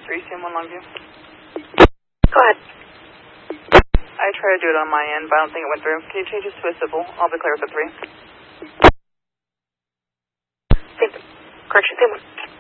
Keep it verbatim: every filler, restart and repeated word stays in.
three C M one Longview. Go ahead. I tried to do it on my end, but I don't think it went through. Can you change this to a civil? I'll be clear with the three. Same. Correction, same one.